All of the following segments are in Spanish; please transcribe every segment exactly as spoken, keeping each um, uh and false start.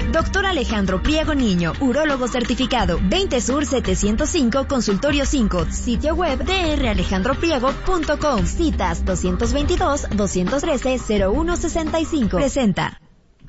Doctor Alejandro Priego Niño, urólogo certificado. veinte Sur setecientos cinco, Consultorio cinco. Sitio web d r alejandro priego punto com. Citas dos veintidós, dos trece, cero uno sesenta y cinco. Presenta.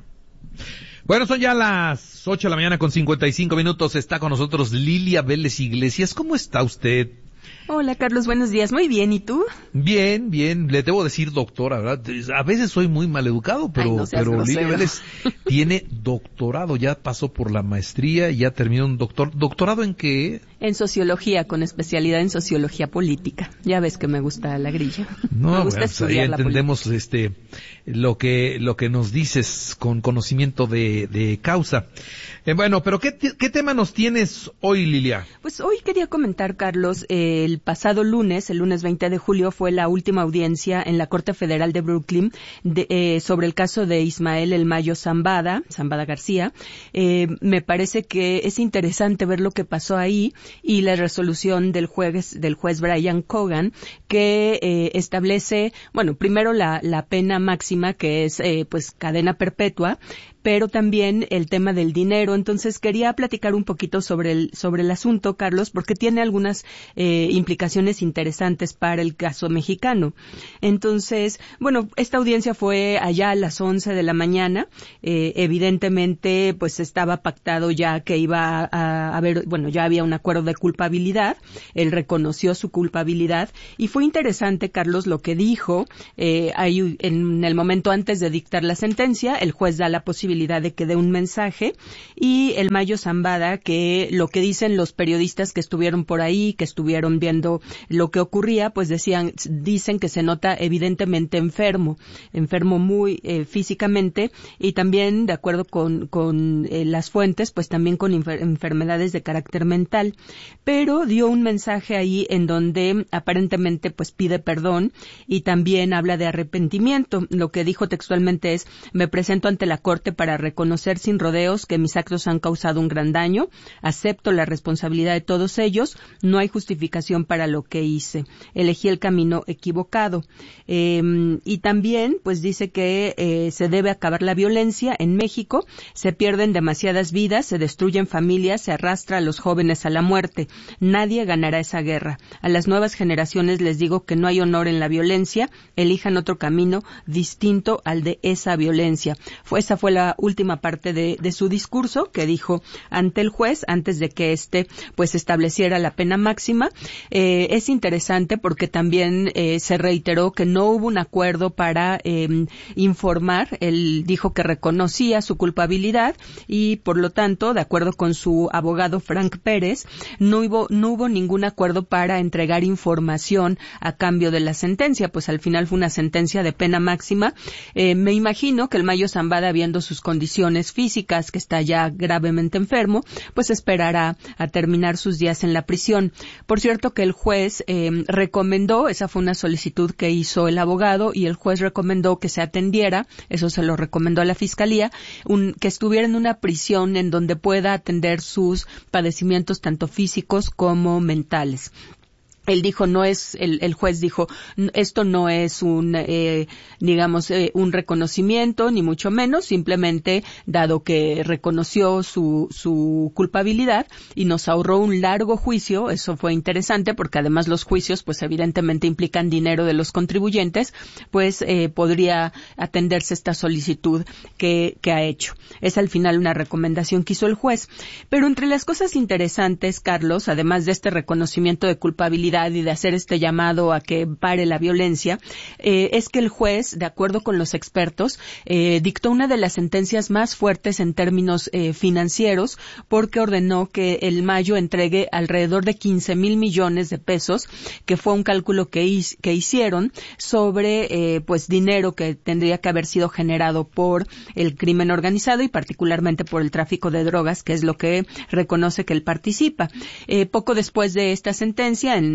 Bueno, son ya las ocho de la mañana con cincuenta y cinco minutos. Está con nosotros Lilia Vélez Iglesias. ¿Cómo está usted? Hola, Carlos, buenos días. Muy bien, ¿y tú? Bien, bien. Le debo decir doctora, ¿verdad? A veces soy muy maleducado, pero, Ay, no seas pero grosero. Lilia Vélez tiene doctorado. Ya pasó por la maestría, ya terminó un doctor. ¿Doctorado en qué? En sociología, con especialidad en sociología política. Ya ves que me gusta la grilla. No, me gusta bueno, pues ahí estudiar la entendemos este lo que lo que nos dices con conocimiento de, de causa. Eh, bueno, pero ¿qué, ¿qué tema nos tienes hoy, Lilia? Pues hoy quería comentar, Carlos, eh, el pasado lunes, el lunes veinte de julio, fue la última audiencia en la Corte Federal de Brooklyn de, eh, sobre el caso de Ismael El Mayo Zambada, Zambada García. Eh, me parece que es interesante ver lo que pasó ahí y la resolución del juez, del juez Brian Cogan, que eh, establece, bueno, primero la, la pena máxima, que es eh, pues cadena perpetua, pero también el tema del dinero. Entonces quería platicar un poquito sobre el sobre el asunto, Carlos, porque tiene algunas eh, implicaciones interesantes para el caso mexicano. Entonces, bueno, esta audiencia fue allá a las once de la mañana. Eh, evidentemente, pues estaba pactado ya que iba a haber, bueno, ya había un acuerdo de culpabilidad. Él reconoció su culpabilidad y fue interesante, Carlos, lo que dijo. Eh, ahí, en el momento antes de dictar la sentencia, el juez da la posibilidad de que dé un mensaje y el Mayo Zambada, que lo que dicen los periodistas que estuvieron por ahí, que estuvieron viendo lo que ocurría, pues decían, dicen que se nota evidentemente enfermo, enfermo muy eh, físicamente y también, de acuerdo con, con eh, las fuentes, pues también con infer- enfermedades de carácter mental, pero dio un mensaje ahí en donde aparentemente pues pide perdón y también habla de arrepentimiento. Lo que dijo textualmente es: me presento ante la Corte para reconocer sin rodeos que mis actos han causado un gran daño, acepto la responsabilidad de todos ellos, no hay justificación para lo que hice, elegí el camino equivocado. Eh, y también, pues dice que eh, se debe acabar la violencia en México, se pierden demasiadas vidas, se destruyen familias, se arrastra a los jóvenes a la muerte, nadie ganará esa guerra. A las nuevas generaciones les digo que no hay honor en la violencia, elijan otro camino distinto al de esa violencia. Fue, esa fue la última parte de, de su discurso que dijo ante el juez antes de que éste pues estableciera la pena máxima. Eh, es interesante porque también eh, se reiteró que no hubo un acuerdo para eh, informar. Él dijo que reconocía su culpabilidad y por lo tanto, de acuerdo con su abogado Frank Pérez, no hubo, no hubo ningún acuerdo para entregar información a cambio de la sentencia, pues al final fue una sentencia de pena máxima. Eh, me imagino que el Mayo Zambada, viendo sus condiciones físicas, que está ya gravemente enfermo, pues esperará a terminar sus días en la prisión. Por cierto que el juez eh, recomendó, esa fue una solicitud que hizo el abogado, y el juez recomendó que se atendiera, eso se lo recomendó a la fiscalía, un, que estuviera en una prisión en donde pueda atender sus padecimientos tanto físicos como mentales. Él dijo, no es, el, el juez dijo, esto no es un, eh, digamos, eh, un reconocimiento, ni mucho menos, simplemente, dado que reconoció su, su culpabilidad y nos ahorró un largo juicio, eso fue interesante, porque además los juicios, pues evidentemente implican dinero de los contribuyentes, pues eh, podría atenderse esta solicitud que, que ha hecho. Es al final una recomendación que hizo el juez. Pero entre las cosas interesantes, Carlos, además de este reconocimiento de culpabilidad, y de hacer este llamado a que pare la violencia, eh, es que el juez, de acuerdo con los expertos, eh, dictó una de las sentencias más fuertes en términos eh, financieros, porque ordenó que el Mayo entregue alrededor de quince mil millones de pesos, que fue un cálculo que, hiz, que hicieron sobre eh, pues dinero que tendría que haber sido generado por el crimen organizado y particularmente por el tráfico de drogas, que es lo que reconoce que él participa. Eh, poco después de esta sentencia, en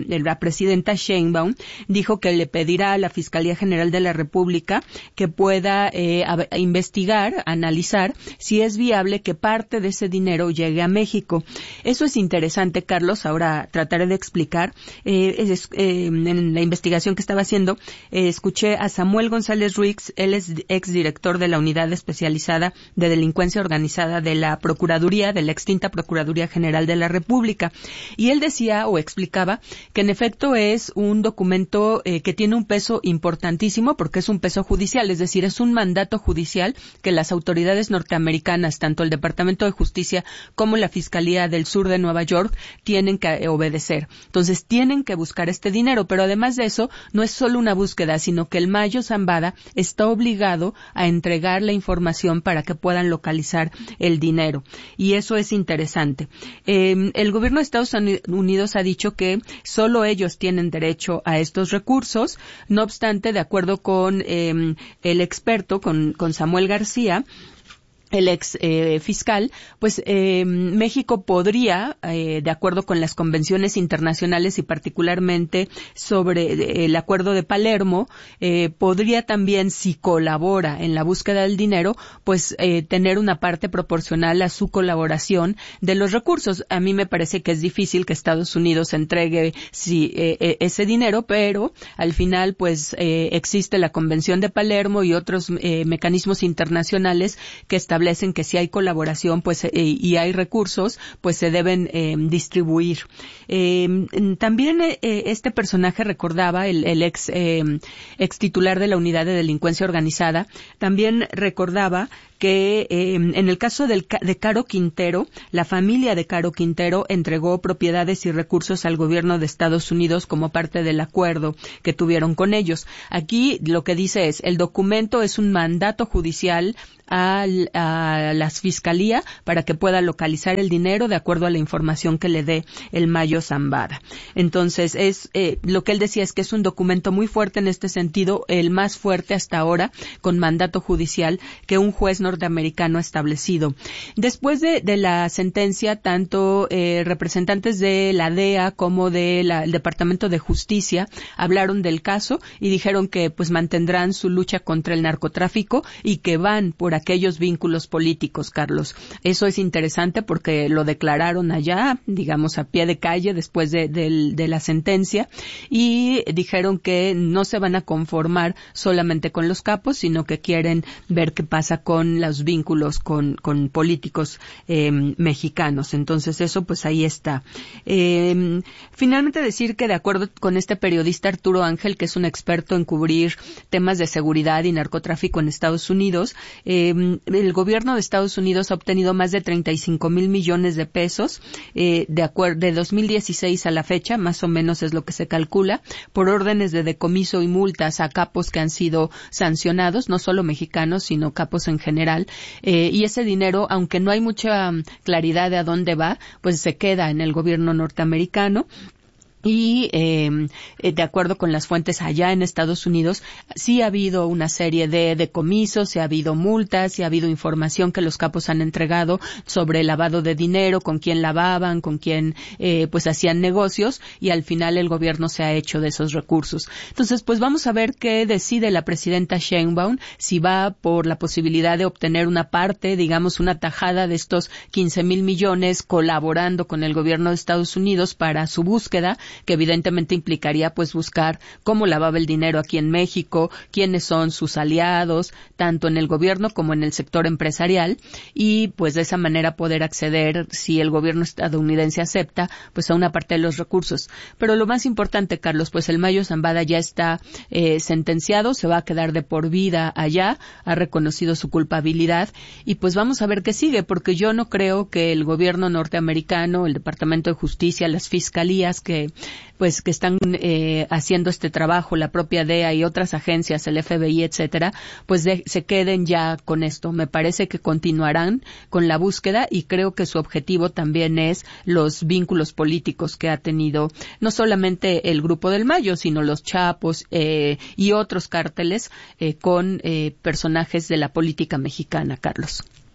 la presidenta Sheinbaum dijo que le pedirá a la Fiscalía General de la República que pueda eh, a, a investigar, analizar si es viable que parte de ese dinero llegue a México. Eso es interesante, Carlos. Ahora trataré de explicar. Eh, es, eh, en la investigación que estaba haciendo, eh, escuché a Samuel González Ruiz, él es exdirector de la Unidad Especializada de Delincuencia Organizada de la Procuraduría, de la extinta Procuraduría General de la República. Y él decía o explicaba que en efecto es un documento eh, que tiene un peso importantísimo porque es un peso judicial, es decir, es un mandato judicial que las autoridades norteamericanas, tanto el Departamento de Justicia como la Fiscalía del Sur de Nueva York, tienen que obedecer. Entonces, tienen que buscar este dinero, pero además de eso, no es solo una búsqueda, sino que el Mayo Zambada está obligado a entregar la información para que puedan localizar el dinero. Y eso es interesante. Eh, el gobierno de Estados Unidos ha dicho que solo ellos tienen derecho a estos recursos. No obstante, de acuerdo con eh, el experto, con, con Samuel García, el ex eh, fiscal, pues eh, México podría, eh, de acuerdo con las convenciones internacionales y particularmente sobre eh, el Acuerdo de Palermo, eh, podría también, si colabora en la búsqueda del dinero, pues eh, tener una parte proporcional a su colaboración de los recursos. A mí me parece que es difícil que Estados Unidos entregue si, eh, ese dinero, pero al final pues eh, existe la Convención de Palermo y otros eh, mecanismos internacionales que están establecen que si hay colaboración pues eh, y hay recursos, pues se deben eh, distribuir. Eh, también eh, este personaje recordaba, el, el ex, eh, ex titular de la Unidad de Delincuencia Organizada, también recordaba que eh, en el caso del, de Caro Quintero, la familia de Caro Quintero entregó propiedades y recursos al gobierno de Estados Unidos como parte del acuerdo que tuvieron con ellos. Aquí lo que dice es, el documento es un mandato judicial a, a la fiscalía para que pueda localizar el dinero de acuerdo a la información que le dé el Mayo Zambada. Entonces, es eh, lo que él decía es que es un documento muy fuerte en este sentido, el más fuerte hasta ahora, con mandato judicial que un juez norteamericano ha establecido. Después de, de la sentencia, tanto eh, representantes de la D E A como del de Departamento de Justicia hablaron del caso y dijeron que pues mantendrán su lucha contra el narcotráfico y que van por aquellos vínculos políticos, Carlos. Eso es interesante porque lo declararon allá, digamos, a pie de calle después de, de, de la sentencia y dijeron que no se van a conformar solamente con los capos, sino que quieren ver qué pasa con los vínculos con, con políticos eh, mexicanos. Entonces eso pues ahí está. Eh, finalmente decir que de acuerdo con este periodista Arturo Ángel, que es un experto en cubrir temas de seguridad y narcotráfico en Estados Unidos, eh, el gobierno de Estados Unidos ha obtenido más de treinta y cinco mil millones de pesos eh, de acuerdo de dos mil dieciséis a la fecha, más o menos es lo que se calcula, por órdenes de decomiso y multas a capos que han sido sancionados, no solo mexicanos, sino capos en general. Eh, y ese dinero, aunque no hay mucha claridad de a dónde va, pues se queda en el gobierno norteamericano. Y eh, de acuerdo con las fuentes allá en Estados Unidos, sí ha habido una serie de decomisos, sí ha habido multas, sí ha habido información que los capos han entregado sobre lavado de dinero, con quién lavaban, con quién eh, pues hacían negocios, y al final el gobierno se ha hecho de esos recursos. Entonces, pues vamos a ver qué decide la presidenta Sheinbaum, si va por la posibilidad de obtener una parte, digamos una tajada de estos quince mil millones colaborando con el gobierno de Estados Unidos para su búsqueda, que evidentemente implicaría pues buscar cómo lavaba el dinero aquí en México, quiénes son sus aliados, tanto en el gobierno como en el sector empresarial, y pues de esa manera poder acceder, si el gobierno estadounidense acepta, pues a una parte de los recursos. Pero lo más importante, Carlos, pues el Mayo Zambada ya está eh, sentenciado, se va a quedar de por vida allá, ha reconocido su culpabilidad, y pues vamos a ver qué sigue, porque yo no creo que el gobierno norteamericano, el Departamento de Justicia, las fiscalías que pues que están eh, haciendo este trabajo, la propia D E A y otras agencias, el F B I, etcétera, pues de, se queden ya con esto. Me parece que continuarán con la búsqueda y creo que su objetivo también es los vínculos políticos que ha tenido no solamente el Grupo del Mayo, sino los Chapos eh, y otros cárteles eh, con eh, personajes de la política mexicana, Carlos.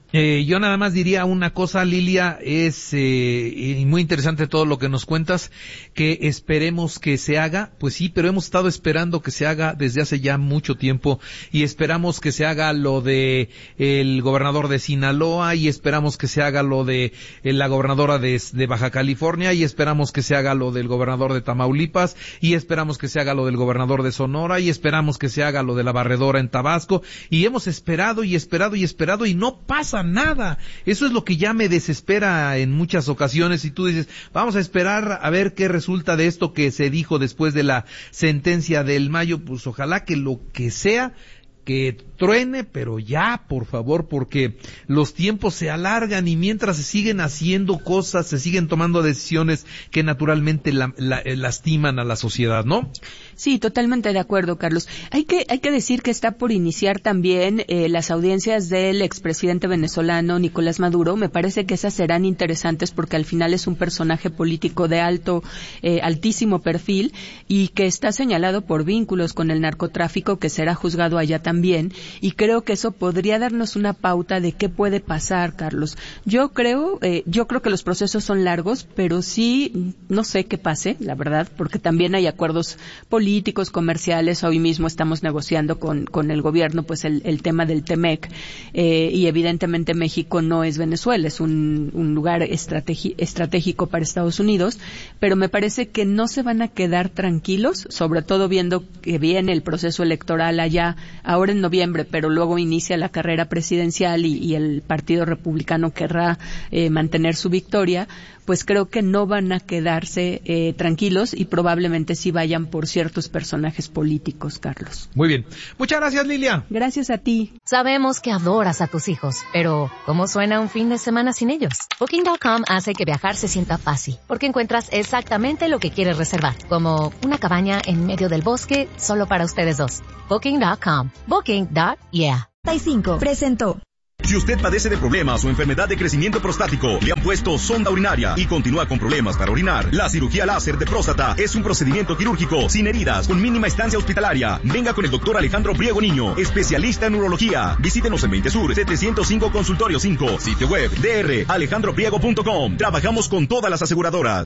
Eh, yo nada más diría una cosa, Lilia, es eh, muy interesante todo lo que nos cuentas, que esperemos que se haga, pues sí, pero hemos estado esperando que se haga desde hace ya mucho tiempo, y esperamos que se haga lo de el gobernador de Sinaloa, y esperamos que se haga lo de eh, la gobernadora de, de Baja California, y esperamos que se haga lo del gobernador de Tamaulipas, y esperamos que se haga lo del gobernador de Sonora, y esperamos que se haga lo de la barredora en Tabasco, y hemos esperado y esperado y esperado y no pasa nada. Eso es lo que ya me desespera en muchas ocasiones, y tú dices, vamos a esperar a ver qué resulta de esto que se dijo después de la sentencia del Mayo. Pues ojalá que lo que sea, que truene, pero ya, por favor, porque los tiempos se alargan, y mientras se siguen haciendo cosas, se siguen tomando decisiones que naturalmente la, la, lastiman a la sociedad, ¿no? Sí, totalmente de acuerdo, Carlos. Hay que hay que decir que está por iniciar también eh, las audiencias del expresidente venezolano Nicolás Maduro. Me parece que esas serán interesantes porque al final es un personaje político de alto, eh, altísimo perfil, y que está señalado por vínculos con el narcotráfico, que será juzgado allá también. Y creo que eso podría darnos una pauta de qué puede pasar, Carlos. Yo creo, eh, yo creo que los procesos son largos, pero sí, no sé qué pase, la verdad, porque también hay acuerdos políticos políticos, comerciales. Hoy mismo estamos negociando con, con el gobierno pues el, el tema del Temec, eh, y evidentemente México no es Venezuela, es un, un lugar estrategi- estratégico para Estados Unidos, pero me parece que no se van a quedar tranquilos, sobre todo viendo que viene el proceso electoral allá ahora en noviembre, pero luego inicia la carrera presidencial y, y el Partido Republicano querrá eh, mantener su victoria. Pues creo que no van a quedarse eh, tranquilos, y probablemente sí vayan por ciertos personajes políticos, Carlos. Muy bien. Muchas gracias, Lilia. Gracias a ti. Sabemos que adoras a tus hijos, pero ¿cómo suena un fin de semana sin ellos? Booking punto com hace que viajar se sienta fácil, porque encuentras exactamente lo que quieres reservar, como una cabaña en medio del bosque solo para ustedes dos. Booking punto com. Booking. Yeah. presentó. Si usted padece de problemas o enfermedad de crecimiento prostático, le han puesto sonda urinaria y continúa con problemas para orinar, la cirugía láser de próstata es un procedimiento quirúrgico sin heridas, con mínima estancia hospitalaria. Venga con el doctor Alejandro Priego Niño, especialista en urología. Visítenos en veinte Sur, setecientos cinco Consultorio cinco, sitio web d r alejandro priego punto com. Trabajamos con todas las aseguradoras.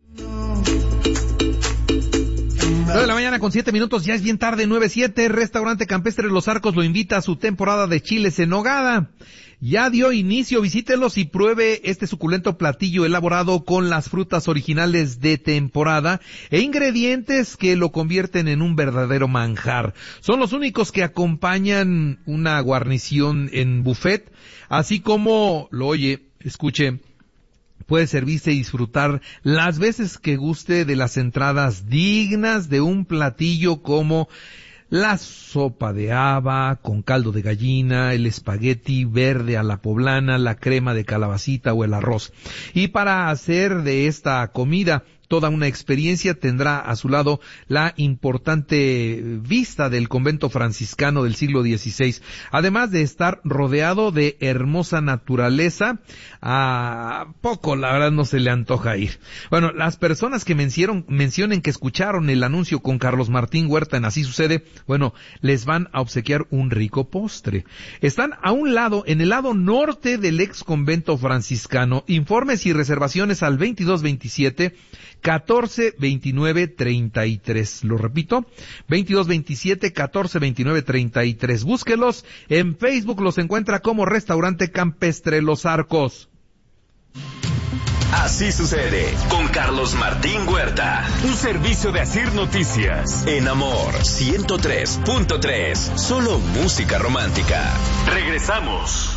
nueve de la mañana con siete minutos, ya es bien tarde, nueve siete. Restaurante Campestre Los Arcos lo invita a su temporada de chiles en nogada. Ya dio inicio, visítelos y pruebe este suculento platillo elaborado con las frutas originales de temporada e ingredientes que lo convierten en un verdadero manjar. Son los únicos que acompañan una guarnición en buffet, así como lo oye, escuche, puede servirse y disfrutar las veces que guste de las entradas dignas de un platillo como la sopa de haba con caldo de gallina, el espagueti verde a la poblana, la crema de calabacita o el arroz. Y para hacer de esta comida toda una experiencia, tendrá a su lado la importante vista del convento franciscano del siglo dieciséis, además de estar rodeado de hermosa naturaleza. A poco, la verdad, no se le antoja ir. Bueno, las personas que mencionen, mencionen que escucharon el anuncio con Carlos Martín Huerta en Así Sucede, bueno, les van a obsequiar un rico postre. Están a un lado, en el lado norte del ex convento franciscano. Informes y reservaciones al veintidós veintisiete catorce veintinueve treinta y tres. Lo repito, veintidós veintisiete catorce veintinueve treinta y tres. Búsquelos en Facebook, los encuentra como Restaurante Campestre Los Arcos. Así Sucede con Carlos Martín Huerta, un servicio de Asir Noticias en Amor ciento tres punto tres, solo música romántica. Regresamos.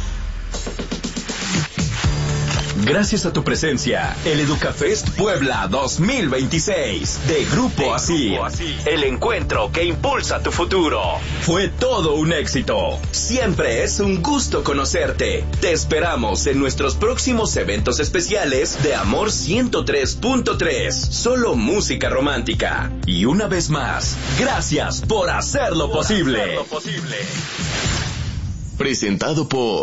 Gracias a tu presencia, el EducaFest Puebla dos mil veintiséis de Grupo Asir, el encuentro que impulsa tu futuro. Fue todo un éxito. Siempre es un gusto conocerte. Te esperamos en nuestros próximos eventos especiales de Amor ciento tres punto tres, solo música romántica. Y una vez más, gracias por hacerlo posible. Presentado por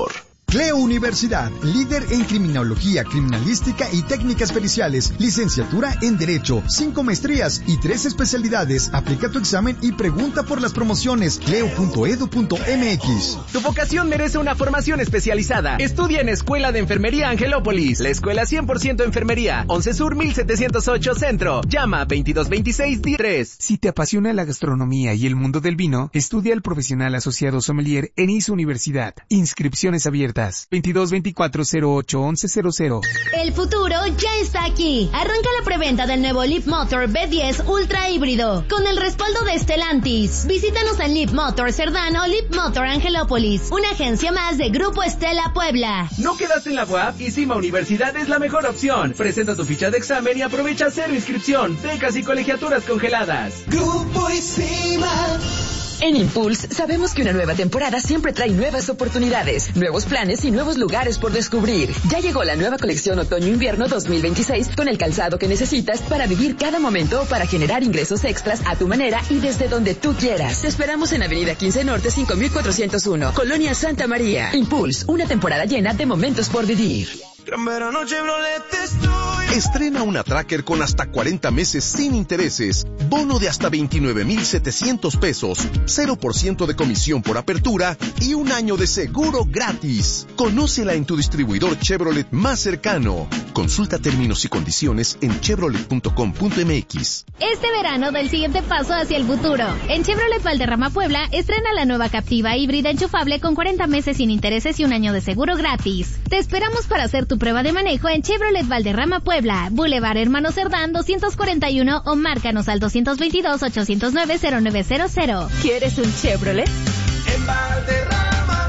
Cleo Universidad, líder en criminología, criminalística y técnicas periciales, licenciatura en Derecho, cinco maestrías y tres especialidades. Aplica tu examen y pregunta por las promociones. cleo punto edu punto m x. Tu vocación merece una formación especializada. Estudia en Escuela de Enfermería Angelópolis, la escuela cien por ciento enfermería, once Sur mil setecientos ocho Centro. Llama veintidós veintiséis diez. Si te apasiona la gastronomía y el mundo del vino, estudia el profesional asociado sommelier en I S Universidad. Inscripciones abiertas. veintidós veinticuatro cero ocho once cero cero. El futuro ya está aquí. Arranca la preventa del nuevo Leap Motor B diez Ultra Híbrido con el respaldo de Stellantis. Visítanos en Leap Motor Cerdán o Leap Motor Angelópolis, una agencia más de Grupo Estela Puebla. ¿No quedaste en la U A P? ISIMA Universidad es la mejor opción. Presenta tu ficha de examen y aprovecha cero inscripción, becas y colegiaturas congeladas. Grupo ISIMA. En Impulse sabemos que una nueva temporada siempre trae nuevas oportunidades, nuevos planes y nuevos lugares por descubrir. Ya llegó la nueva colección Otoño-Invierno dos mil veintiséis con el calzado que necesitas para vivir cada momento o para generar ingresos extras a tu manera y desde donde tú quieras. Te esperamos en Avenida quince Norte cinco mil cuatrocientos uno, Colonia Santa María. Impulse, una temporada llena de momentos por vivir. Gran verano Chevrolet estoy. Estrena una Tracker con hasta cuarenta meses sin intereses, bono de hasta veintinueve mil setecientos pesos, cero por ciento de comisión por apertura y un año de seguro gratis. Conócela en tu distribuidor Chevrolet más cercano. Consulta términos y condiciones en chevrolet punto com punto m x. Este verano da el siguiente paso hacia el futuro. En Chevrolet Valderrama Puebla estrena la nueva Captiva híbrida enchufable con cuarenta meses sin intereses y un año de seguro gratis. Te esperamos para hacer tu prueba de manejo en Chevrolet Valderrama Puebla, Boulevard Hermano Cerdán doscientos cuarenta y uno o márcanos al doscientos veintidós ochocientos nueve cero nueve cero cero. ¿Quieres un Chevrolet? En Valderrama.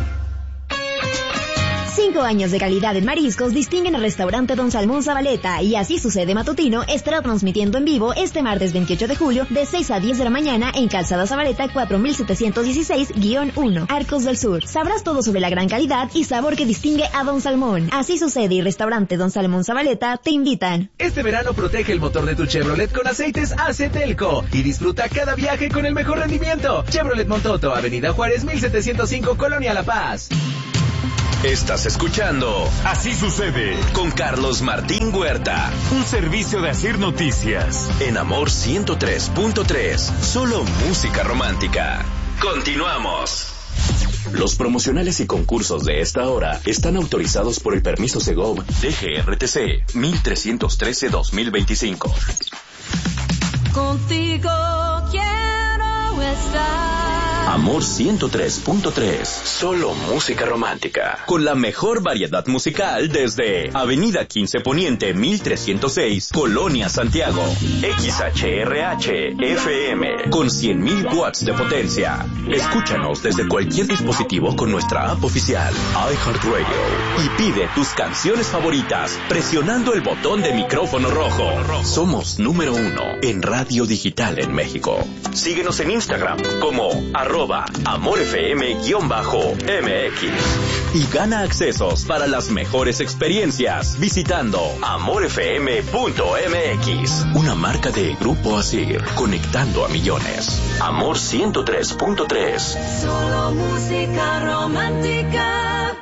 Cinco años de calidad en mariscos distinguen al restaurante Don Salmón Zabaleta y Así Sucede Matutino estará transmitiendo en vivo este martes veintiocho de julio de seis a diez de la mañana en Calzada Zabaleta cuatro mil setecientos dieciséis guión uno, Arcos del Sur. Sabrás todo sobre la gran calidad y sabor que distingue a Don Salmón. Así Sucede y restaurante Don Salmón Zabaleta te invitan. Este verano protege el motor de tu Chevrolet con aceites Acetelco y disfruta cada viaje con el mejor rendimiento. Chevrolet Montoto, Avenida Juárez mil setecientos cinco, Colonia La Paz. Estás escuchando Así Sucede con Carlos Martín Huerta. Un servicio de Asir Noticias. En Amor ciento tres punto tres. Solo música romántica. Continuamos. Los promocionales y concursos de esta hora están autorizados por el permiso Segov D G R T C mil trescientos trece dos mil veinticinco. Contigo quiero estar. Amor ciento tres punto tres. Solo música romántica. Con la mejor variedad musical desde Avenida quince Poniente mil trescientos seis, Colonia Santiago. X H R H F M con cien mil watts de potencia. Escúchanos desde cualquier dispositivo con nuestra app oficial iHeartRadio y pide tus canciones favoritas presionando el botón de micrófono rojo. Somos número uno en radio digital en México. Síguenos en Instagram como arroba amorfm-mx y gana accesos para las mejores experiencias visitando amorfm punto m x, una marca de Grupo Asir, conectando a millones. Amor ciento tres punto tres. Solo música romántica.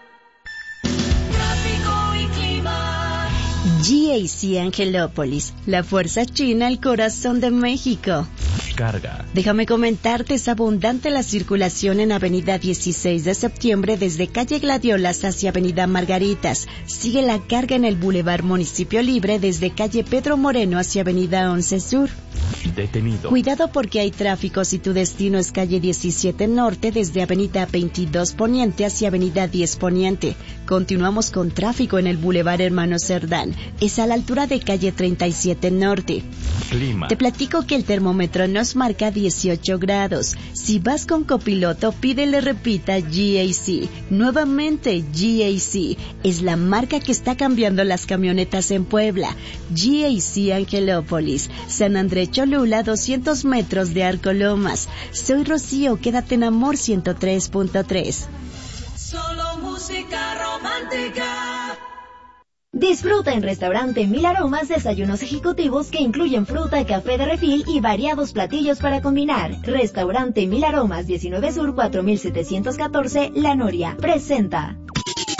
Tráfico y clima. G A C Angelópolis, la fuerza china al corazón de México. Carga. Déjame comentarte, es abundante la circulación en Avenida dieciséis de septiembre desde calle Gladiolas hacia Avenida Margaritas. Sigue la carga en el Boulevard Municipio Libre desde calle Pedro Moreno hacia Avenida once Sur. Detenido. Cuidado porque hay tráfico si tu destino es calle diecisiete Norte desde Avenida veintidós Poniente hacia Avenida diez Poniente. Continuamos con tráfico en el Boulevard Hermano Cerdán. Es a la altura de calle treinta y siete Norte. Clima. Te platico que el termómetro nos marca dieciocho grados. Si vas con copiloto, pídele repita G A C. Nuevamente G A C. Es la marca que está cambiando las camionetas en Puebla. G A C Angelópolis. San Andrés Cholula, doscientos metros de Arco Lomas. Soy Rocío, quédate en Amor ciento tres punto tres. Solo música romántica. Disfruta en Restaurante Mil Aromas desayunos ejecutivos que incluyen fruta, café de refil y variados platillos para combinar. Restaurante Mil Aromas, diecinueve Sur cuatro mil setecientos catorce, La Noria. Presenta.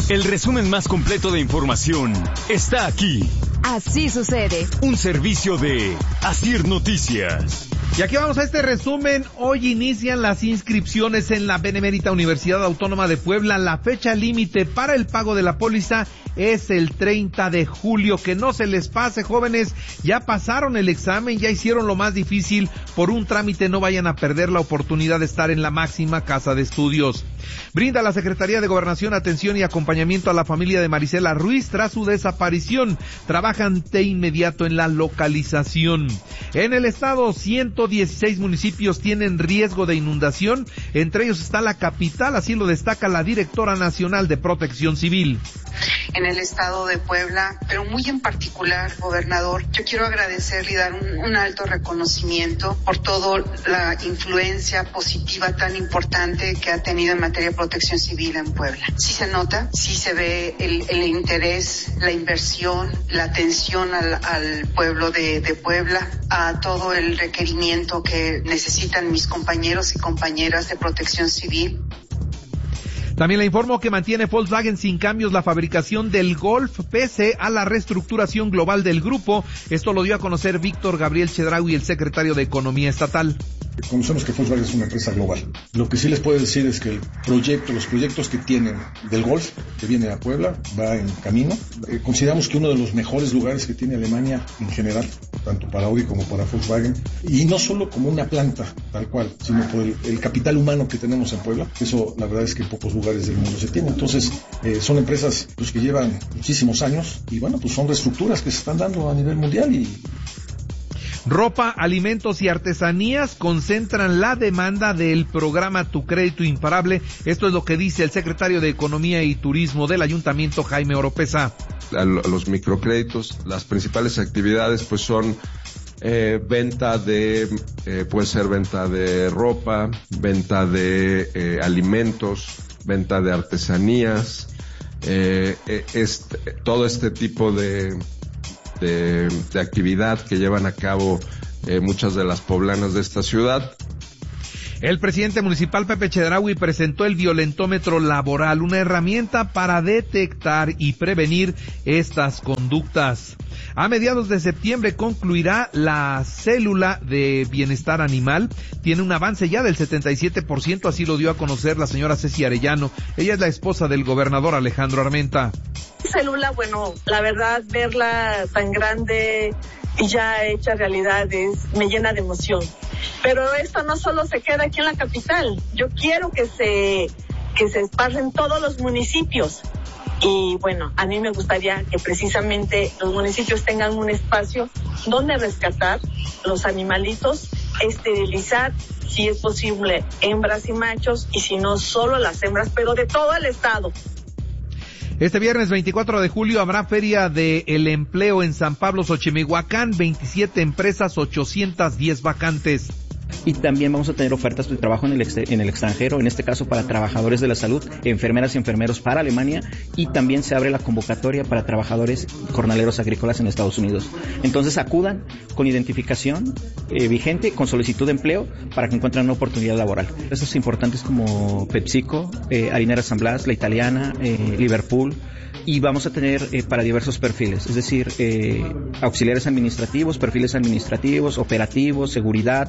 El resumen más completo de información está aquí. Así sucede. Un servicio de Asir Noticias. Y aquí vamos a este resumen. Hoy inician las inscripciones en la Benemérita Universidad Autónoma de Puebla. La fecha límite para el pago de la póliza es el treinta de julio. Que no se les pase, jóvenes. Ya pasaron el examen, ya hicieron lo más difícil. Por un trámite no vayan a perder la oportunidad de estar en la máxima casa de estudios. Brinda la Secretaría de Gobernación atención y acompañamiento a la familia de Marisela Ruiz tras su desaparición. Trabajan de inmediato en la localización. En el estado, ciento dieciséis municipios tienen riesgo de inundación. Entre ellos está la capital, así lo destaca la directora nacional de Protección Civil. En el estado de Puebla, pero muy en particular, gobernador, yo quiero agradecerle y dar un, un alto reconocimiento por toda la influencia positiva tan importante que ha tenido en materia de protección civil en Puebla. Sí se nota, sí se ve el, el interés, la inversión, la atención al, al pueblo de, de Puebla, a todo el requerimiento que necesitan mis compañeros y compañeras de protección civil. También le informo que mantiene Volkswagen sin cambios la fabricación del Golf pese a la reestructuración global del grupo. Esto lo dio a conocer Víctor Gabriel Chedraui, el secretario de Economía Estatal. Conocemos que Volkswagen es una empresa global. Lo que sí les puedo decir es que el proyecto, los proyectos que tienen del Golf, que viene a Puebla, va en camino. Eh, consideramos que uno de los mejores lugares que tiene Alemania en general, tanto para Audi como para Volkswagen, y no solo como una planta tal cual, sino por el, el capital humano que tenemos en Puebla. Eso la verdad es que en pocos lugares del mundo se tiene. Entonces, eh, son empresas pues, que llevan muchísimos años y bueno, pues son reestructuras que se están dando a nivel mundial y Ropa, alimentos y artesanías concentran la demanda del programa Tu Crédito Imparable. Esto es lo que dice el secretario de Economía y Turismo del Ayuntamiento, Jaime Oropesa. A los microcréditos, las principales actividades pues son eh, venta de, eh, puede ser venta de ropa, venta de eh, alimentos, venta de artesanías, eh, este, todo este tipo de De, de actividad que llevan a cabo eh, muchas de las poblanas de esta ciudad. El presidente municipal Pepe Chedraui presentó el violentómetro laboral, una herramienta para detectar y prevenir estas conductas. A mediados de septiembre concluirá la célula de bienestar animal. Tiene un avance ya del setenta y siete por ciento, así lo dio a conocer la señora Ceci Arellano. Ella es la esposa del gobernador Alejandro Armenta. Célula, bueno, la verdad, verla tan grande y ya hecha realidad es, me llena de emoción. Pero esto no solo se queda aquí en la capital. Yo quiero que se, que se esparcen todos los municipios. Y bueno, a mí me gustaría que precisamente los municipios tengan un espacio donde rescatar los animalitos, esterilizar, si es posible, hembras y machos, y si no, solo las hembras, pero de todo el estado. Este viernes veinticuatro de julio habrá Feria del Empleo en San Pablo, Xochimehuacán, veintisiete empresas, ochocientas diez vacantes. Y también vamos a tener ofertas de trabajo en el, ex, en el extranjero, en este caso para trabajadores de la salud, enfermeras y enfermeros para Alemania, y también se abre la convocatoria para trabajadores jornaleros agrícolas en Estados Unidos. Entonces acudan con identificación eh, vigente, con solicitud de empleo, para que encuentren una oportunidad laboral. Empresas importantes como PepsiCo, eh, Harinera San Blas, La Italiana, eh, Liverpool, y vamos a tener eh, para diversos perfiles, es decir, eh, auxiliares administrativos, perfiles administrativos, operativos, seguridad.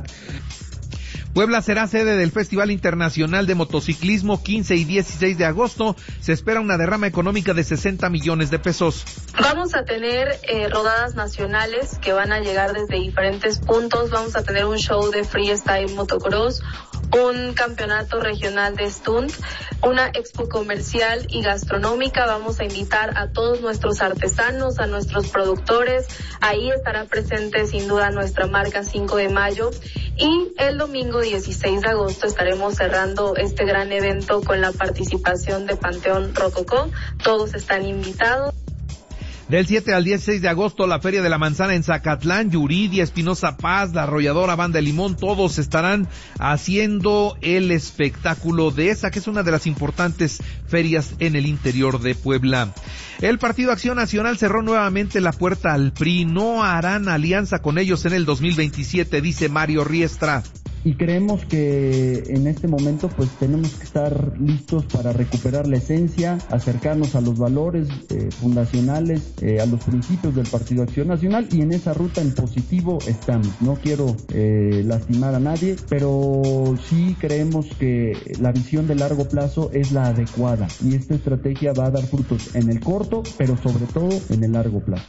Puebla será sede del Festival Internacional de Motociclismo quince y dieciséis de agosto. Se espera una derrama económica de sesenta millones de pesos. Vamos a tener eh, rodadas nacionales que van a llegar desde diferentes puntos. Vamos a tener un show de freestyle motocross, un campeonato regional de stunt, una expo comercial y gastronómica. Vamos a invitar a todos nuestros artesanos, a nuestros productores. Ahí estará presente sin duda nuestra marca cinco de mayo. Y el domingo dieciséis de agosto estaremos cerrando este gran evento con la participación de Panteón Rococó. Todos están invitados. Del siete al dieciséis de agosto, la Feria de la Manzana en Zacatlán, Yuridia, Espinosa Paz, La Arrolladora, Banda de Limón, todos estarán haciendo el espectáculo de esa, que es una de las importantes ferias en el interior de Puebla. El Partido Acción Nacional cerró nuevamente la puerta al P R I. No harán alianza con ellos en el dos mil veintisiete, dice Mario Riestra. y creemos que en este momento pues tenemos que estar listos para recuperar la esencia, acercarnos a los valores eh, fundacionales, eh, a los principios del Partido Acción Nacional, y en esa ruta en positivo estamos. No quiero eh, lastimar a nadie, pero sí creemos que la visión de largo plazo es la adecuada y esta estrategia va a dar frutos en el corto, pero sobre todo en el largo plazo.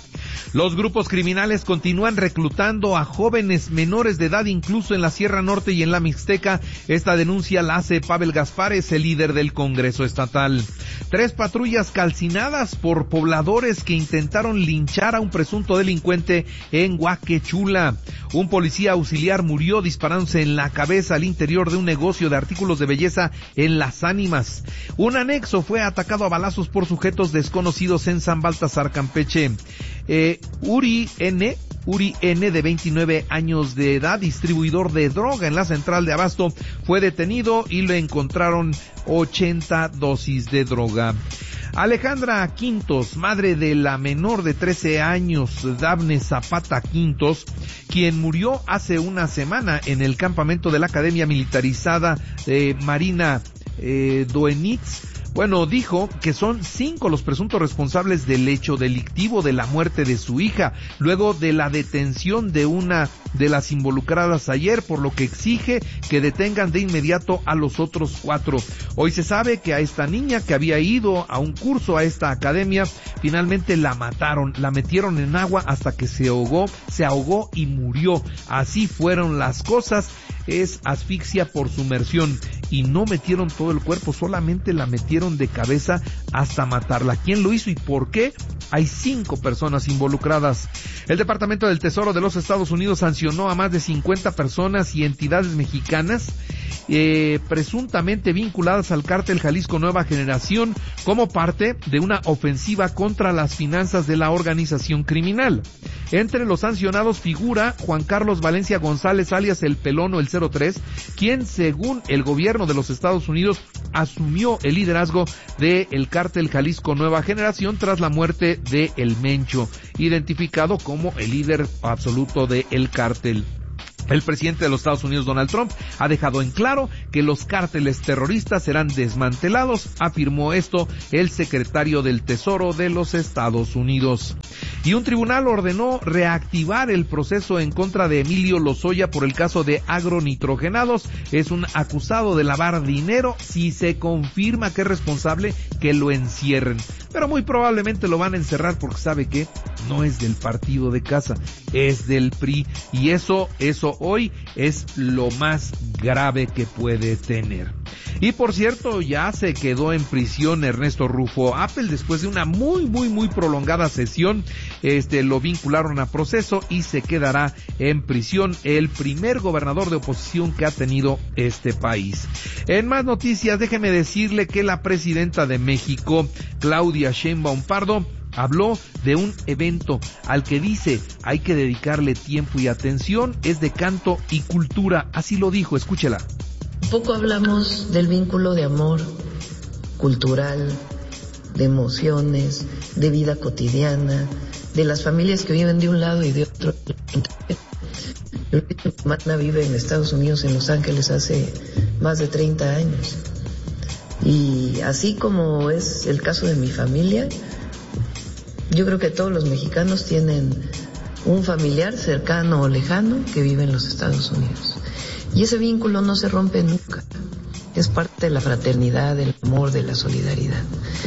Los grupos criminales continúan reclutando a jóvenes menores de edad, incluso en la Sierra Norte y en la Mixteca. Esta denuncia la hace Pavel Gaspares, el líder del Congreso Estatal. Tres patrullas calcinadas por pobladores que intentaron linchar a un presunto delincuente en Huaquechula. Un policía auxiliar murió disparándose en la cabeza al interior de un negocio de artículos de belleza en Las Ánimas. Un anexo fue atacado a balazos por sujetos desconocidos en San Baltasar, Campeche. Eh, Uri N, Uri N, de veintinueve años de edad, distribuidor de droga en la central de abasto, fue detenido y le encontraron ochenta dosis de droga. Alejandra Quintos, madre de la menor de trece años, Dafne Zapata Quintos, quien murió hace una semana en el campamento de la Academia Militarizada de Marina eh, Doenitz, Bueno, dijo que son cinco los presuntos responsables del hecho delictivo de la muerte de su hija, luego de la detención de una de las involucradas ayer, por lo que exige que detengan de inmediato a los otros cuatro. Hoy se sabe que a esta niña que había ido a un curso a esta academia, finalmente la mataron, la metieron en agua hasta que se ahogó, se ahogó y murió. Así fueron las cosas. Es asfixia por sumersión y no metieron todo el cuerpo, solamente la metieron de cabeza hasta matarla. ¿Quién lo hizo y por qué? Hay cinco personas involucradas. El Departamento del Tesoro de los Estados Unidos sancionó a más de cincuenta personas y entidades mexicanas eh, presuntamente vinculadas al cártel Jalisco Nueva Generación como parte de una ofensiva contra las finanzas de la organización criminal. Entre los sancionados figura Juan Carlos Valencia González, alias El Pelón o el cero tres, quien según el gobierno de los Estados Unidos asumió el liderazgo del cártel Jalisco Nueva Generación tras la muerte de El Mencho, identificado como el líder absoluto del cártel. El presidente de los Estados Unidos, Donald Trump, ha dejado en claro que los cárteles terroristas serán desmantelados, afirmó esto el secretario del Tesoro de los Estados Unidos. Y un tribunal ordenó reactivar el proceso en contra de Emilio Lozoya por el caso de agronitrogenados. Es un acusado de lavar dinero. Si se confirma que es responsable, que lo encierren. Pero muy probablemente lo van a encerrar porque sabe que no es del partido de casa, es del P R I. Y eso, eso hoy es lo más grave que puede tener. Y por cierto, ya se quedó en prisión Ernesto Rufo Apple después de una muy, muy, muy prolongada sesión. Este, lo vincularon a proceso y se quedará en prisión, el primer gobernador de oposición que ha tenido este país. En más noticias, déjeme decirle que la presidenta de México, Claudia Sheinbaum Pardo, habló de un evento al que dice hay que dedicarle tiempo y atención, es de canto y cultura, así lo dijo, escúchela. Poco hablamos del vínculo de amor cultural, de emociones, de vida cotidiana, de las familias que viven de un lado y de otro. Mi hermana vive en Estados Unidos, en Los Ángeles, hace más de treinta años. Y así como es el caso de mi familia, yo creo que todos los mexicanos tienen un familiar cercano o lejano que vive en los Estados Unidos. Y ese vínculo no se rompe nunca. Es parte de la fraternidad, del amor, de la solidaridad.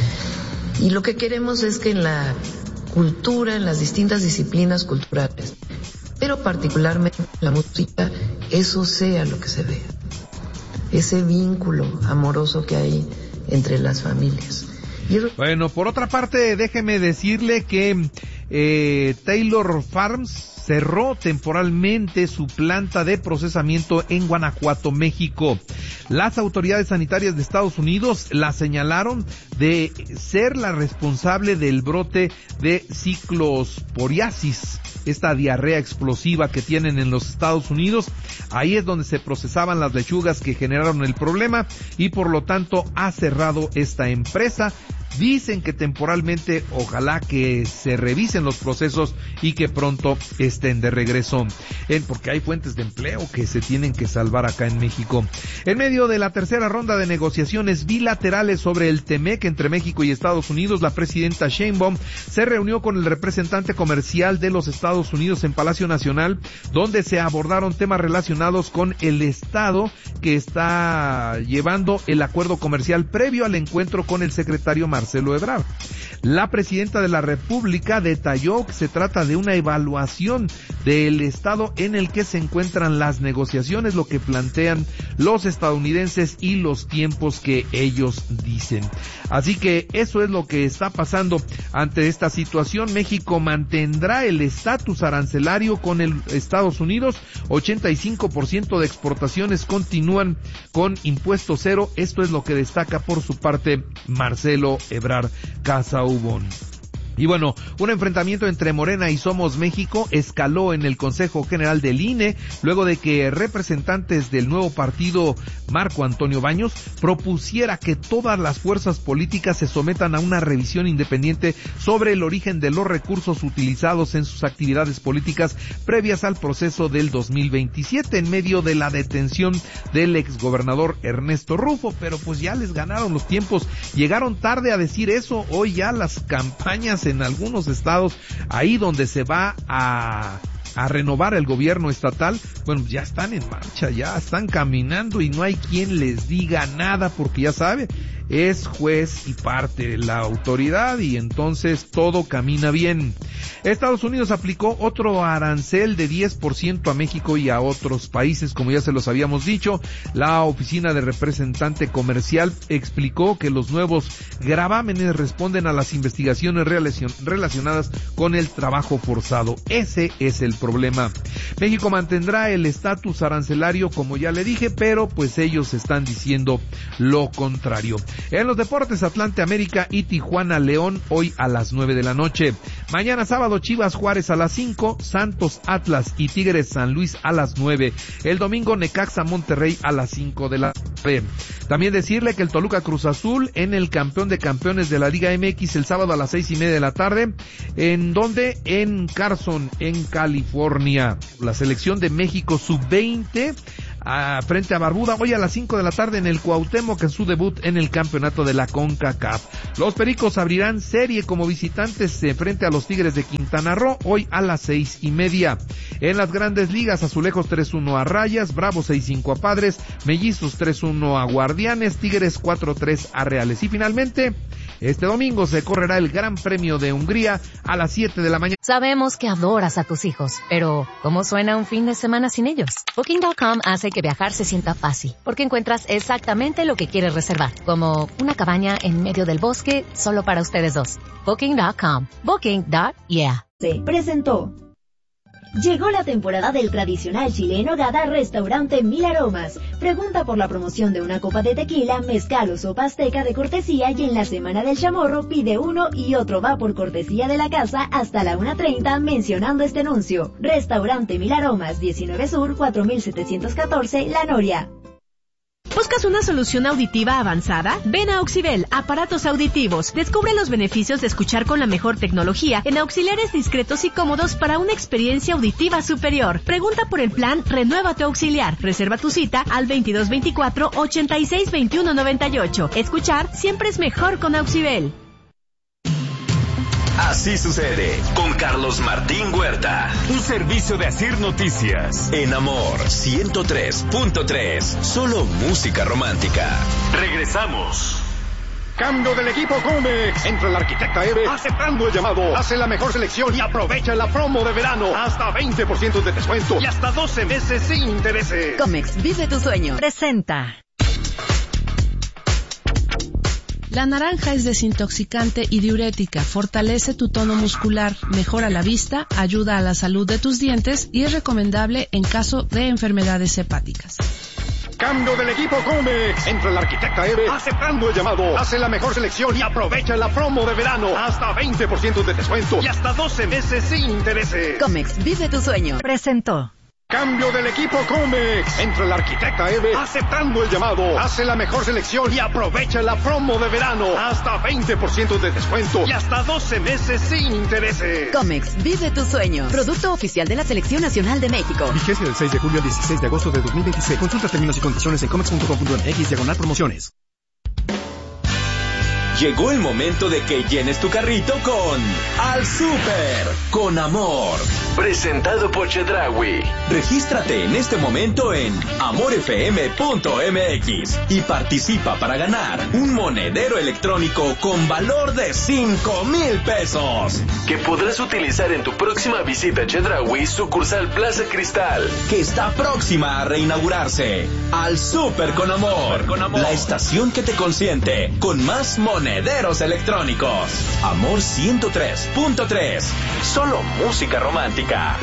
Y lo que queremos es que en la cultura, en las distintas disciplinas culturales, pero particularmente en la música, eso sea lo que se vea. Ese vínculo amoroso que hay entre las familias. Bueno, por otra parte, déjeme decirle que eh, Taylor Farms cerró temporalmente su planta de procesamiento en Guanajuato, México. Las autoridades sanitarias de Estados Unidos la señalaron de ser la responsable del brote de ciclosporiasis, esta diarrea explosiva que tienen en los Estados Unidos. Ahí es donde se procesaban las lechugas que generaron el problema y por lo tanto ha cerrado esta empresa. Dicen que temporalmente ojalá que se revisen los procesos y que pronto estén de regreso, en, porque hay fuentes de empleo que se tienen que salvar acá en México. En medio de la tercera ronda de negociaciones bilaterales sobre el TEMEC entre México y Estados Unidos, la presidenta Sheinbaum se reunió con el representante comercial de los Estados Unidos en Palacio Nacional, donde se abordaron temas relacionados con el Estado que está llevando el acuerdo comercial previo al encuentro con el secretario Marcelo Ebrard. La presidenta de la República detalló que se trata de una evaluación del estado en el que se encuentran las negociaciones, lo que plantean los estadounidenses y los tiempos que ellos dicen. Así que eso es lo que está pasando ante esta situación. México mantendrá el estatus arancelario con el Estados Unidos. ochenta y cinco por ciento de exportaciones continúan con impuesto cero. Esto es lo que destaca por su parte Marcelo Ebrard Casaubon. Y bueno, un enfrentamiento entre Morena y Somos México escaló en el Consejo General del I N E luego de que representantes del nuevo partido Marco Antonio Baños propusiera que todas las fuerzas políticas se sometan a una revisión independiente sobre el origen de los recursos utilizados en sus actividades políticas previas al proceso del dos mil veintisiete en medio de la detención del exgobernador Ernesto Rufo. Pero pues ya les ganaron los tiempos, llegaron tarde a decir eso. Hoy ya las campañas en algunos estados, ahí donde se va a, a renovar el gobierno estatal, bueno, ya están en marcha, ya están caminando y no hay quien les diga nada porque ya sabe, es juez y parte de la autoridad y entonces todo camina bien. Estados Unidos aplicó otro arancel de diez por ciento a México y a otros países, como ya se los habíamos dicho. La oficina de representante comercial explicó que los nuevos gravámenes responden a las investigaciones relacionadas con el trabajo forzado. Ese es el problema. México mantendrá el estatus arancelario, como ya le dije, pero pues ellos están diciendo lo contrario. En los deportes, Atlante América y Tijuana León hoy a las nueve de la noche. Mañana sábado, Chivas Juárez a las cinco, Santos Atlas y Tigres San Luis a las nueve. El domingo, Necaxa Monterrey a las cinco de la tarde. También decirle que el Toluca Cruz Azul en el campeón de campeones de la Liga M X el sábado a las seis y media de la tarde. ¿En donde? En Carson, en California. La selección de México sub veinte a, frente a Barbuda hoy a las cinco de la tarde en el Cuauhtémoc en su debut en el campeonato de la CONCACAF. Los Pericos abrirán serie como visitantes eh, frente a los Tigres de Quintana Roo hoy a las seis y media. En las Grandes Ligas, Azulejos tres uno a Rayas, Bravos seis cinco a Padres, Mellizos tres uno a Guardianes, Tigres cuatro tres a Reales. Y finalmente, este domingo se correrá el Gran Premio de Hungría a las siete de la mañana. Sabemos que adoras a tus hijos, pero ¿cómo suena un fin de semana sin ellos? Booking punto com hace que viajar se sienta fácil, porque encuentras exactamente lo que quieres reservar, como una cabaña en medio del bosque solo para ustedes dos. Booking punto com. Booking. Yeah. Se presentó. Llegó la temporada del tradicional chile en nogada Restaurante Mil Aromas. Pregunta por la promoción de una copa de tequila, mezcal o sopa azteca de cortesía y en la Semana del Chamorro pide uno y otro va por cortesía de la casa hasta la una treinta mencionando este anuncio. Restaurante Mil Aromas, diecinueve Sur, cuatro mil setecientos catorce, La Noria. ¿Buscas una solución auditiva avanzada? Ven a Auxibel, aparatos auditivos. Descubre los beneficios de escuchar con la mejor tecnología en auxiliares discretos y cómodos para una experiencia auditiva superior. Pregunta por el plan Renueva tu Auxiliar. Reserva tu cita al veintidós veinticuatro, ochenta y seis, veintiuno noventa y ocho. Escuchar siempre es mejor con Auxibel. Así sucede con Carlos Martín Huerta. Un servicio de Asir Noticias. En Amor ciento tres punto tres. Solo música romántica. Regresamos. Cambio del equipo Comex. Entra el arquitecta Eve aceptando el llamado. Hace la mejor selección y aprovecha la promo de verano. Hasta veinte por ciento de descuento y hasta doce meses sin intereses. Comex, vive tu sueño. Presenta. La naranja es desintoxicante y diurética, fortalece tu tono muscular, mejora la vista, ayuda a la salud de tus dientes y es recomendable en caso de enfermedades hepáticas. Cambio del equipo Comex. Entra el arquitecta Eve aceptando el llamado. Hace la mejor selección y aprovecha la promo de verano. Hasta veinte por ciento de descuento y hasta doce meses sin intereses. Comex, vive tu sueño. Presentó. Cambio del equipo Comex. Entra el arquitecta Eve aceptando el llamado. Hace la mejor selección y aprovecha la promo de verano. Hasta veinte por ciento de descuento y hasta doce meses sin intereses. Comex, vive tus sueños. Producto oficial de la Selección Nacional de México. Vigencia del seis de julio al dieciséis de agosto de dos mil veintiséis. Consulta términos y condiciones en comex punto com punto m x diagonal promociones. Llegó el momento de que llenes tu carrito con Al Super, con amor. Presentado por Chedraui. Regístrate en este momento en amor f m punto m x y participa para ganar un monedero electrónico con valor de cinco mil pesos. Que podrás utilizar en tu próxima visita a Chedraui, sucursal Plaza Cristal, que está próxima a reinaugurarse. Al Super con amor. Con amor. La estación que te consiente con más monederos. Monederos electrónicos. Amor ciento tres punto tres. Solo música romántica.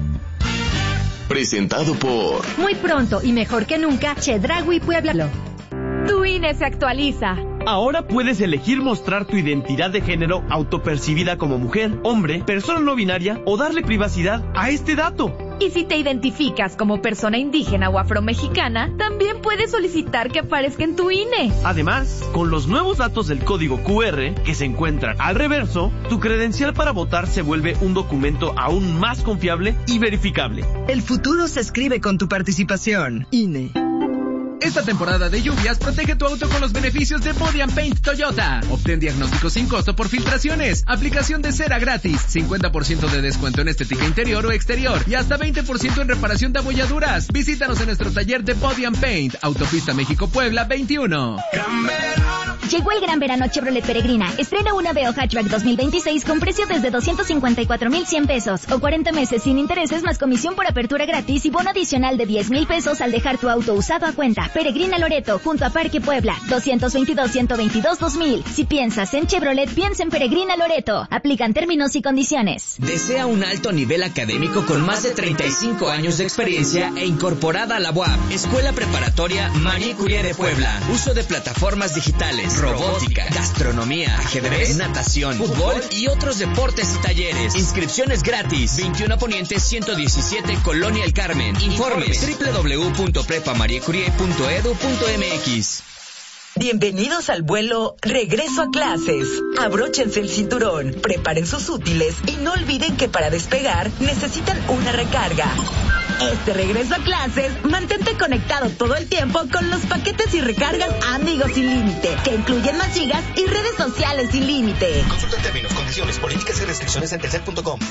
Presentado por... Muy pronto y mejor que nunca, Chedraui Puebla. Tu I N E se actualiza. Ahora puedes elegir mostrar tu identidad de género autopercibida como mujer, hombre, persona no binaria o darle privacidad a este dato. Y si te identificas como persona indígena o afromexicana, también puedes solicitar que aparezca en tu I N E. Además, con los nuevos datos del código Q R que se encuentran al reverso, tu credencial para votar se vuelve un documento aún más confiable y verificable. El futuro se escribe con tu participación. I N E. Esta temporada de lluvias, protege tu auto con los beneficios de Body and Paint Toyota. Obtén diagnóstico sin costo por filtraciones, aplicación de cera gratis, cincuenta por ciento de descuento en estética interior o exterior y hasta veinte por ciento en reparación de abolladuras. Visítanos en nuestro taller de Body and Paint, Autopista México-Puebla veintiuno. Llegó el gran verano Chevrolet Peregrina. Estrena una Aveo Hatchback dos mil veintiséis con precio desde doscientos cincuenta y cuatro mil cien pesos o cuarenta meses sin intereses más comisión por apertura gratis y bono adicional de diez mil pesos al dejar tu auto usado a cuenta. Peregrina Loreto, junto a Parque Puebla, doscientos veintidós, ciento veintidós, dos mil. Si piensas en Chevrolet, piensa en Peregrina Loreto. Aplican términos y condiciones. Desea un alto nivel académico con más de treinta y cinco años de experiencia e incorporada a la U A P. Escuela Preparatoria Marie Curie de Puebla. Uso de plataformas digitales, robótica, gastronomía, ajedrez, natación, fútbol y otros deportes y talleres. Inscripciones gratis. veintiuno Poniente ciento diecisiete, Colonia El Carmen. Informes doble u doble u doble u punto prepa marie curie punto edu punto m x. Bienvenidos al vuelo Regreso a Clases. Abróchense el cinturón, preparen sus útiles y no olviden que para despegar necesitan una recarga. Este regreso a clases, mantente conectado todo el tiempo con los paquetes y recargas Amigos sin límite, que incluyen más gigas y redes sociales sin límite. Consulta términos, condiciones, políticas y restricciones en telcel punto com.